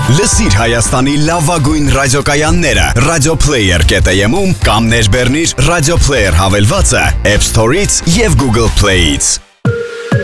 Լսիր Հայաստանի լավագույն ռադիոկայանները radioplayer.am-ում կամ ներբեռնիր Radio Player հավելվածը App Store-ից եւ Google Play-ից։